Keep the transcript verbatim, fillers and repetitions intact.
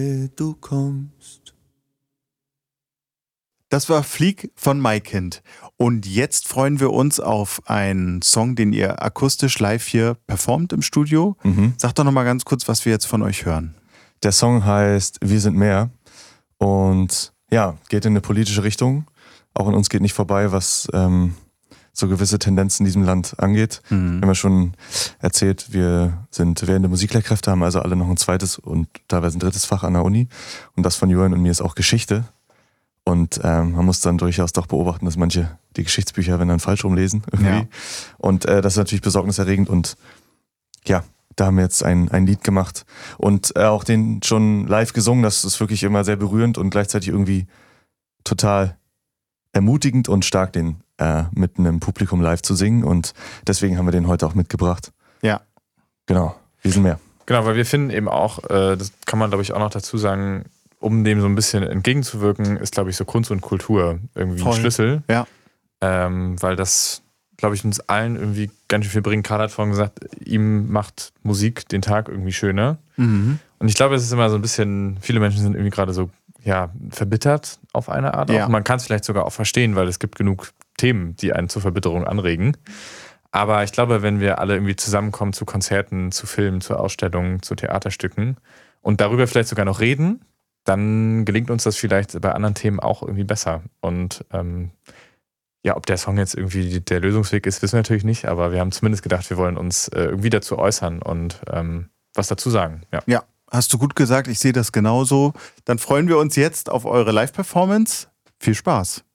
Du kommst. Das war Flieg von Maikind. Und jetzt freuen wir uns auf einen Song, den ihr akustisch live hier performt im Studio. Mhm. Sag doch nochmal ganz kurz, was wir jetzt von euch hören. Der Song heißt Wir sind mehr und ja, geht in eine politische Richtung. Auch an uns geht nicht vorbei, was ähm, so gewisse Tendenzen in diesem Land angeht. Mhm. Wir haben ja schon erzählt, wir sind werdende Musiklehrkräfte, haben also alle noch ein zweites und teilweise ein drittes Fach an der Uni. Und das von Julian und mir ist auch Geschichte. Und ähm, man muss dann durchaus doch beobachten, dass manche die Geschichtsbücher, wenn dann falsch rumlesen, irgendwie. Ja. Und äh, das ist natürlich besorgniserregend und ja, da haben wir jetzt ein, ein Lied gemacht und äh, auch den schon live gesungen. Das ist wirklich immer sehr berührend und gleichzeitig irgendwie total ermutigend und stark, den äh, mit einem Publikum live zu singen. Und deswegen haben wir den heute auch mitgebracht. Ja. Genau, wir sind mehr. Genau, weil wir finden eben auch, äh, das kann man glaube ich auch noch dazu sagen, um dem so ein bisschen entgegenzuwirken, ist glaube ich so Kunst und Kultur irgendwie Voll. ein Schlüssel. Ja. Ähm, weil das, glaube ich, uns allen irgendwie ganz schön viel bringt. Karl hat vorhin gesagt, ihm macht Musik den Tag irgendwie schöner. Mhm. Und ich glaube, es ist immer so ein bisschen, viele Menschen sind irgendwie gerade so, ja, verbittert auf eine Art. Ja. Auch. Man kann es vielleicht sogar auch verstehen, weil es gibt genug Themen, die einen zur Verbitterung anregen. Aber ich glaube, wenn wir alle irgendwie zusammenkommen zu Konzerten, zu Filmen, zu Ausstellungen, zu Theaterstücken und darüber vielleicht sogar noch reden, dann gelingt uns das vielleicht bei anderen Themen auch irgendwie besser. Und ähm, ja, ob der Song jetzt irgendwie der Lösungsweg ist, wissen wir natürlich nicht, aber wir haben zumindest gedacht, wir wollen uns äh, irgendwie dazu äußern und ähm, was dazu sagen. Ja. Ja, hast du gut gesagt, ich sehe das genauso. Dann freuen wir uns jetzt auf eure Live-Performance. Viel Spaß.